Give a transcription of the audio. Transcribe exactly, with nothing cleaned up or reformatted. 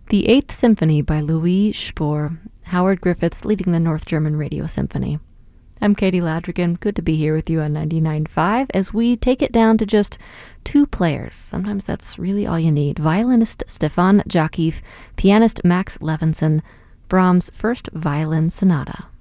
The Eighth Symphony by Louis Spohr, Howard Griffiths leading the North German Radio Symphony. I'm Katie Ladrigan. Good to be here with you on ninety-nine point five as we take it down to just two players. Sometimes that's really all you need. Violinist Stefan Jakif, pianist Max Levinson, Brahms' first violin sonata.